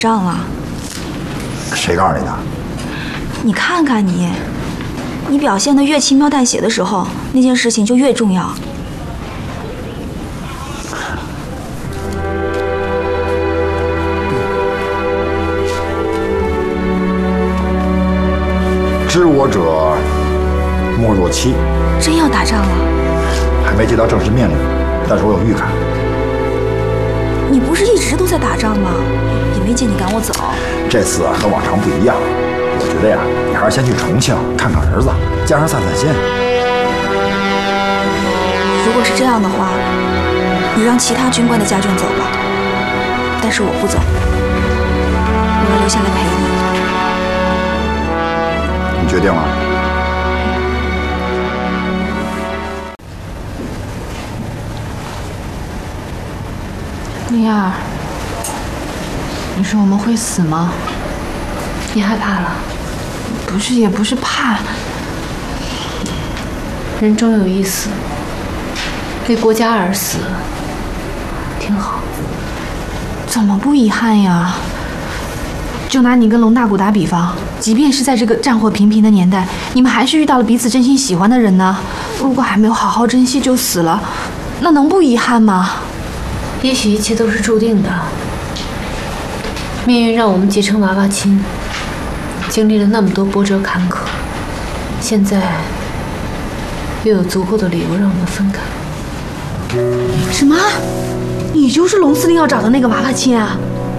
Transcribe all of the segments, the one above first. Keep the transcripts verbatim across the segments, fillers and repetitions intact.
仗了。 谁告诉你的？ 你看看你，你表现得越轻描淡写的时候，那件事情就越重要。 知我者莫若欺。 真要打仗了？ 还没接到正式命令，但是我有预感。 你不是一直都在打仗吗？也没见你赶我走。 这次和往常不一样，我觉得呀，你还是先去重庆看看儿子，加上散散心。 如果是这样的话，你让其他军官的家眷走吧，但是我不走，我要留下来陪你。 你决定了？ 丽儿，你说我们会死吗？ 你害怕了？ 不是，也不是怕。 人终有一死，为国家而死，挺好。 怎么不遗憾呀？就拿你跟龙大谷打比方，即便是在这个战火频频的年代，你们还是遇到了彼此真心喜欢的人呢。如果还没有好好珍惜就死了，那能不遗憾吗？ 也许一切都是注定的，命运让我们结成娃娃亲，经历了那么多波折坎坷，现在又有足够的理由让我们分开。 什么？你就是龙司令要找的那个娃娃亲啊？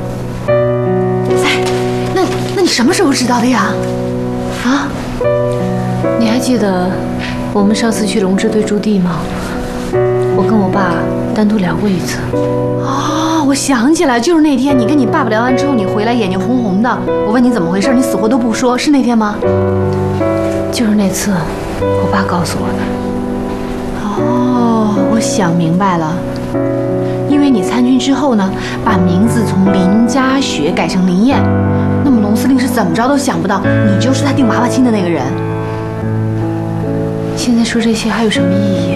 哎，那那你什么时候知道的呀？啊？ 你还记得我们上次去龙之队驻地吗？我跟我爸单独聊过一次。 哦，我想起来，就是那天你跟你爸爸聊完之后，你回来眼睛红红的，我问你怎么回事，你死活都不说，是那天吗？ 就是那次，我爸告诉我的。 哦，我想明白了，因为你参军之后呢，把名字从林家雪改成林燕，那么龙司令是怎么着都想不到，你就是他订娃娃亲的那个人。 现在说这些还有什么意义？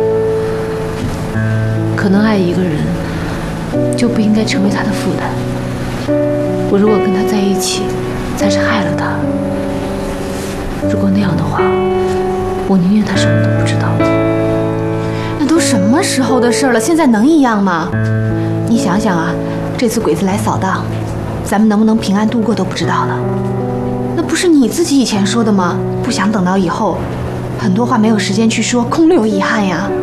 可能爱一个人，就不应该成为他的负担。我如果跟他在一起，才是害了他。如果那样的话，我宁愿他什么都不知道。 那都什么时候的事了，现在能一样吗？你想想啊，这次鬼子来扫荡，咱们能不能平安度过都不知道了。那不是你自己以前说的吗？不想等到以后，很多话没有时间去说，空留遗憾呀。